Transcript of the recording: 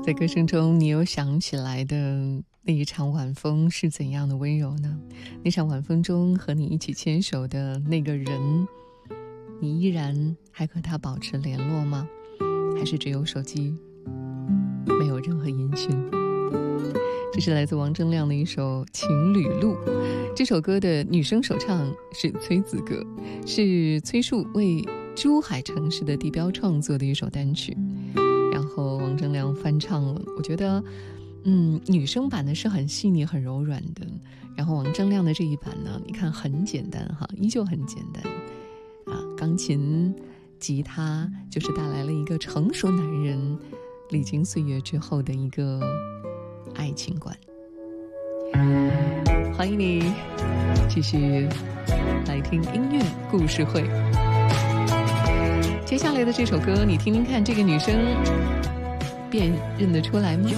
在歌声中，你有想起来的那一场晚风是怎样的温柔呢？那场晚风中和你一起牵手的那个人，你依然还和他保持联络吗？还是只有手机，没有任何音讯？这是来自王铮亮的一首《情侣录》。这首歌的女声首唱是崔子格，是崔树为珠海城市的地标创作的一首单曲，然后王铮亮翻唱了。我觉得女生版的是很细腻很柔软的，然后王铮亮的这一版呢，你看很简单哈，依旧很简单啊，钢琴吉他就是带来了一个成熟男人历经岁月之后的一个爱情观。欢迎你继续来听音乐故事会。接下来的这首歌，你听听看，这个女生辨认得出来吗？